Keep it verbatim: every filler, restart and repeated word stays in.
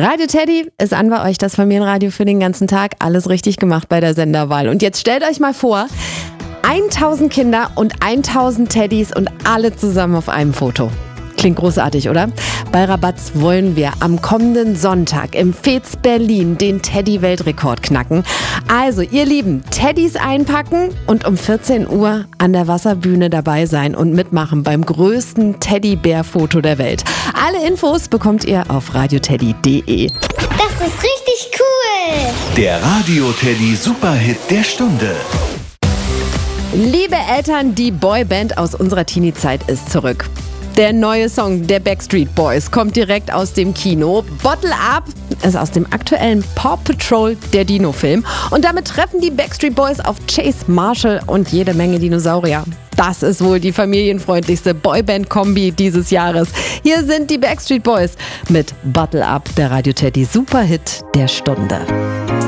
Radio Teddy ist an bei euch, das Familienradio für den ganzen Tag. Alles richtig gemacht bei der Senderwahl. Und jetzt stellt euch mal vor, tausend Kinder und tausend Teddys und alle zusammen auf einem Foto. Klingt großartig, oder? Bei Rabatz wollen wir am kommenden Sonntag im Fez Berlin den Teddy-Weltrekord knacken. Also, ihr Lieben, Teddys einpacken und um vierzehn Uhr an der Wasserbühne dabei sein und mitmachen beim größten Teddybär-Foto der Welt. Alle Infos bekommt ihr auf radioteddy punkt de. Das ist richtig cool! Der Radio Teddy Superhit der Stunde. Liebe Eltern, die Boyband aus unserer Teenie-Zeit ist zurück. Der neue Song der Backstreet Boys kommt direkt aus dem Kino. Bottle Up ist aus dem aktuellen Paw Patrol, der Dino-Film. Und damit treffen die Backstreet Boys auf Chase Marshall und jede Menge Dinosaurier. Das ist wohl die familienfreundlichste Boyband-Kombi dieses Jahres. Hier sind die Backstreet Boys mit Bottle Up, der Radio Teddy Superhit der Stunde.